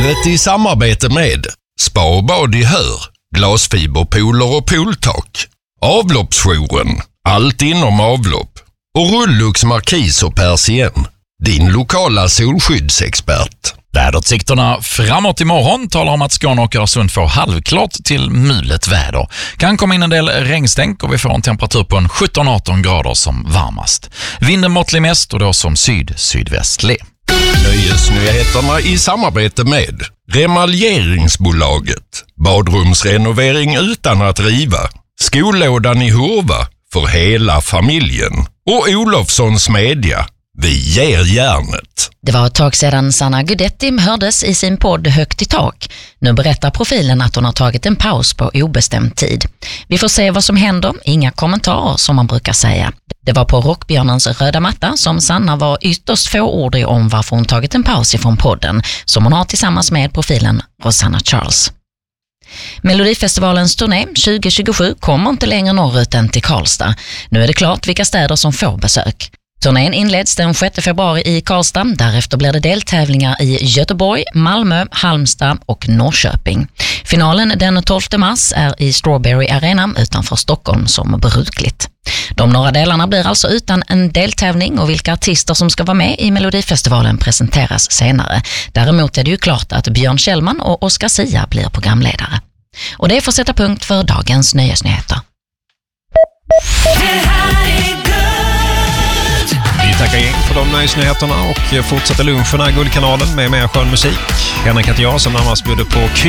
Nöjesnyhetet i samarbete med Spa och bad i Hör, glasfiberpooler och pooltak, Avloppsjouren, allt inom avlopp och Rullux Markis och Persien, din lokala solskyddsexpert. Väderutsikterna framåt imorgon talar om att Skåne och Öresund får halvklart till mulet väder. Kan komma in en del regnstänk och vi får en temperatur på en 17-18 grader som varmast. Vinden måttlig mest och då som sydvästlig. Nöjesnyheterna i samarbete med Remaljeringsbolaget, badrumsrenovering utan att riva, skollådan i Hurva för hela familjen och Olofssons Media. Vi ger järnet. Det var ett tag sedan Sanna Gudetti hördes i sin podd Högt i tak. Nu berättar profilen att hon har tagit en paus på obestämd tid. Vi får se vad som händer, inga kommentarer som man brukar säga. Det var på Rockbjörnens röda matta som Sanna var ytterst fåordig om varför hon tagit en paus ifrån podden som hon har tillsammans med profilen Rosanna Charles. Melodifestivalens turné 2027 kommer inte längre norrut än till Karlstad. Nu är det klart vilka städer som får besök. Turnén inleds den 6 februari i Karlstad, därefter blir det deltävlingar i Göteborg, Malmö, Halmstad och Norrköping. Finalen den 12 mars är i Strawberry Arena utanför Stockholm som brukligt. De norra delarna blir alltså utan en deltävling och vilka artister som ska vara med i Melodifestivalen presenteras senare. Däremot är det ju klart att Björn Kjellman och Oscar Sia blir programledare. Och det får sätta punkt för dagens nöjesnyheter. Vi tackar igen för de nöjesnyheterna och fortsätter luncherna i Guldkanalen med mer skön musik. Henrik heter jag som närmast bjuder på